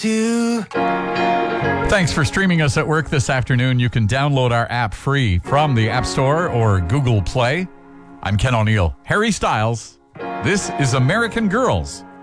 to. Thanks for streaming us at work this afternoon. You can download our app free from the App Store or Google Play. I'm Ken O'Neill. Harry Styles. This is American Girls